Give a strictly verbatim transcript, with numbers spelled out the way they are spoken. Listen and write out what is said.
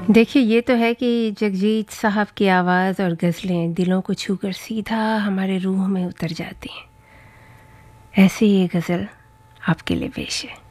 देखिए, ये तो है कि जगजीत साहब की आवाज़ और गज़लें दिलों को छूकर सीधा हमारे रूह में उतर जाती हैं। ऐसी ये गज़ल आपके लिए पेश है।